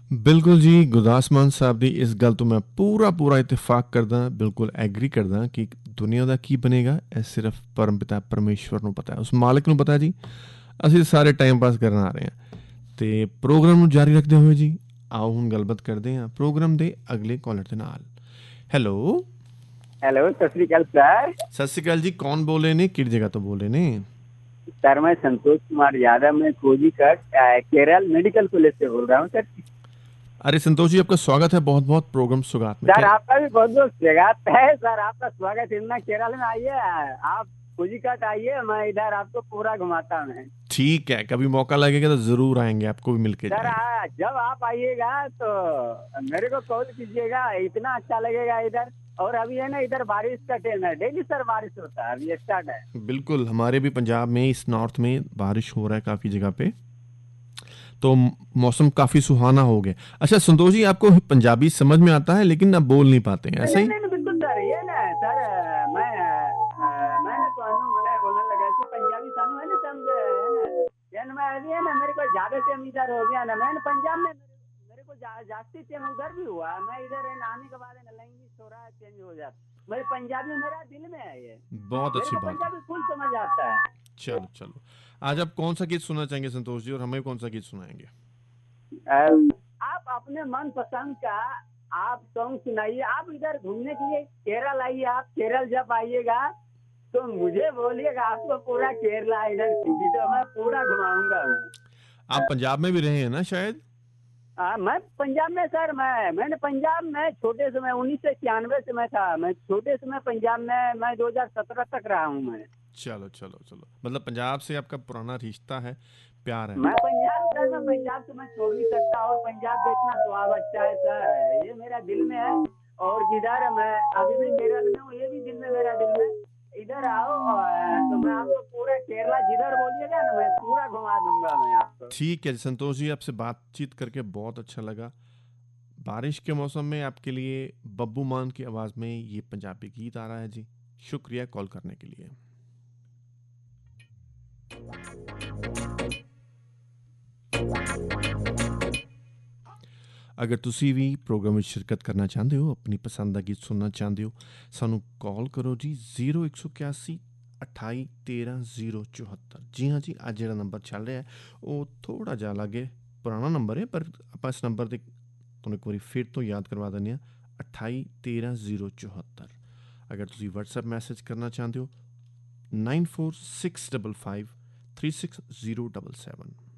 बिल्कुल जी, गुरदास मान साहब दी इस गल तो मैं पूरा इतफाक करदा, बिल्कुल एग्री करदा कि दुनिया ਦਾ ਕੀ ਬਣੇਗਾ ਇਹ ਸਿਰਫ ਪਰਮਪਿਤਾ ਪਰਮੇਸ਼ਵਰ ਨੂੰ ਪਤਾ ਹੈ, ਉਸ ਮਾਲਕ ਨੂੰ ਪਤਾ ਜੀ। ਅਸੀਂ ਸਾਰੇ ਟਾਈਮ ਪਾਸ ਕਰਨ ਆ ਰਹੇ ਹਾਂ ਤੇ ਪ੍ਰੋਗਰਾਮ ਨੂੰ ਜਾਰੀ ਰੱਖਦੇ ਹੋਏ ਜੀ ਆਓ ਹੁਣ ਗੱਲਬਾਤ ਕਰਦੇ ਹਾਂ ਪ੍ਰੋਗਰਾਮ ਦੇ ਅਗਲੇ ਕਾਲਰ ਦੇ ਨਾਲ। ਹੈਲੋ हेलो सत श्री अकाल सर। ਸਤਿ ਸ਼੍ਰੀ ਅਕਾਲ ਜੀ, ਕੌਣ ਬੋਲ ਰਹੇ ਨੇ, ਕਿਹੜੀ ਜਗ੍ਹਾ ਤੋਂ ਬੋਲ ਰਹੇ ਨੇ? सर मैं संतोष कुमार यादव में कोजी का केरल मेडिकल कॉलेज से बोल रहा हूँ सर। अरे संतोष जी, आपका स्वागत है बहुत बहुत प्रोग्राम सुगात में। सर आपका भी बहुत बहुत स्वागत है सर, आपका स्वागत है। केरल में आइए, आप कोजी काट आइए, मैं इधर आपको पूरा घुमाता हूँ। ठीक है, कभी मौका लगेगा तो जरूर आएंगे, आपको भी मिलके सर जाएंगे। जब आप आइएगा तो मेरे को कॉल कीजिएगा, इतना अच्छा लगेगा इधर। और अभी है ना इधर बारिश का टाइम है, डेली सर बारिश होता है, अभी स्टार्ट है। बिल्कुल, हमारे भी पंजाब में इस नॉर्थ में बारिश हो रहा है काफ़ी जगह पे, तो मौसम काफ़ी सुहाना हो गया। अच्छा संतोष जी, आपको पंजाबी समझ में आता है लेकिन आप बोल नहीं पाते हैं, ऐसे ही? नहीं बिल्कुल सर, ये ना सर मैंने तो मैं बोलने लगा कि पंजाबी सानू है ना समझ है ना, मैं अभी है ना मेरे को ज्यादा टाइम इधर हो गया ना, मैंने पंजाब में मेरे को जास्ती टाइम उधर भी हुआ, मैं इधर आने के बाद लैंग्वेज थोड़ा चेंज हो जाता। मेरे पंजाबी मेरा दिल में है, ये बहुत अच्छी बात है। पंजाबी फुल समझ आता है। चलो चलो, आज आप कौन सा गीत सुनना चाहेंगे संतोष जी, और हमें कौन सा गीत सुनाएंगे? आप अपने मन पसंद का आप सॉन्ग सुनाइए। आप इधर घूमने के लिए केरल आइए, आप केरल जब आइएगा तो मुझे बोलिएगा, आपको पूरा केरला इधर तो मैं पूरा घुमाऊंगा। आप पंजाब में भी रहे हैं ना शायद? मैं पंजाब में सर, मैंने पंजाब में छोटे से, मैं 1991 से मैं था, मैं छोटे से मैं पंजाब में मैं 2017 तक रहा हूँ मैं। चलो चलो चलो, मतलब पंजाब से आपका पुराना रिश्ता है, प्यार है। मैं पंजाब से मैं छोड़ नहीं सकता, और पंजाब देखना स्वाद अच्छा है सर, ये मेरा दिल में है। और जिधर मैं अभी भी केरल में हूँ, ये भी दिल में मेरा दिल में। इधर आओ तो मैं आपको पूरा केरला जिधर बोलिएगा ना मैं पूरा घुमा दूंगा मैं आपको। ठीक है संतोष जी, आपसे बातचीत करके बहुत अच्छा लगा। बारिश के मौसम में आपके लिए बब्बू मान की आवाज़ में ये पंजाबी गीत आ रहा है जी। शुक्रिया कॉल करने के लिए। अगर तुसी भी प्रोग्राम में शिरकत करना चाहते हो, अपनी पसंद का गीत सुनना चाहते हो, सानू कॉल करो जी 0181 28 13 074। जी हाँ जी, आज जो नंबर चल रहा है वो थोड़ा जा लागे पुराना नंबर है, पर आप इस नंबर से तुम एक बार फिर तो याद करवा दें 28 13 074। अगर तुम व्हाट्सएप मैसेज करना चाहते हो 9465536077।